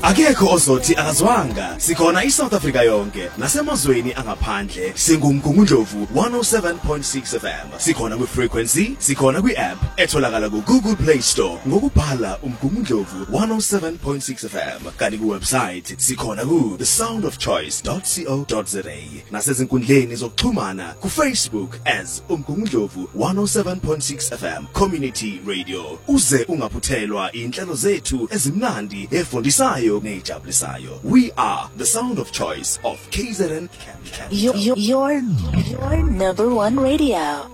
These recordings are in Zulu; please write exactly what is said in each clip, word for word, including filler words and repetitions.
Akekho ozothi akazwanga. Sikhona iSouth Africa yonke nasemazweni angaphandle. Singumgungundlovu one oh seven point six F M. Sikhona ku frequency, sikhona ku app etholakala ku Google Play Store ngokubhala umgungundlovu one oh seven point six F M. Kanti ku website sikhona ku the sound of choice dot co dot za. Nasezinkundleni zokuxhumana ku Facebook as umgungundlovu one oh seven point six F M Community Radio. Uze ungaphuthelwa inhlelo zethu ezimnandi efundisayo nejabulisayo. We are the sound of choice of K Z N Capital. Your, your, your, your number one radio.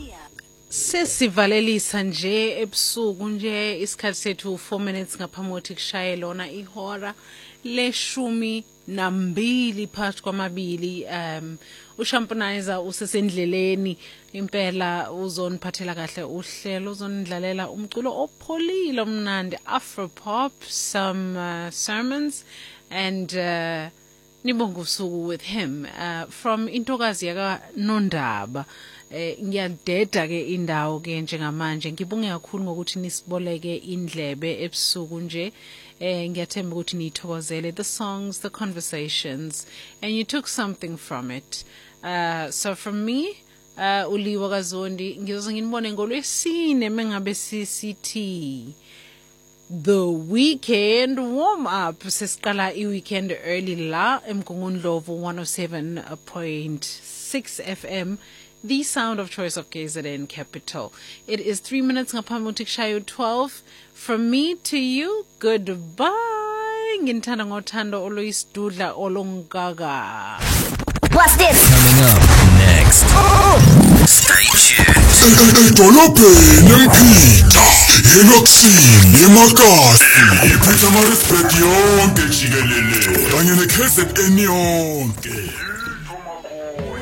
Sesivalelisa nje ebusuku nje isikhathi sethu four minutes ngaphambi kokuthi kushaye lona ihora leshumi nambili phakathi kwamabili. um ushamponizer usesendleleni impela uzoniphathela kahle uhlelo uzonidlalela umculo opholile omnandi afropop, some uh, sermons and uh, nibonga usuku with him uh, from intokazi yaka Nondaba. Eh ngiyadeda ke indawo ke njengamanje ngibonge kakhulu ngokuthi nisiboleke indlebe ebusuku nje. Eh ngiyathemba ukuthi nithokozele the songs, the conversations, and you took something from it. Uh so from me, uh Uliwa Kazondi ngizoze nginibone ngolwesine mengabe sisithi the weekend warm up. Sesiqala I weekend early la eMgungundlovu one oh seven point six F M. The sound of choice of K Z N Capital. It is three minutes ngaphambi kokuthi kushaye twelve. From me to you, goodbye. Ngithanda ngothando oloyisidudla olongaga. What's this? Coming up next. Stay tuned. Edolobheni eMphita, eNokusini, eMakasi, iphethe ama-respect yonke jikelele kanye ne-K Z N yonke.